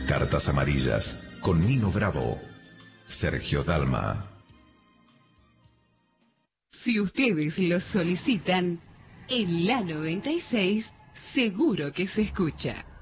Cartas Amarillas con Nino Bravo, Sergio Dalma. Si ustedes lo solicitan, en la 96 seguro que se escucha.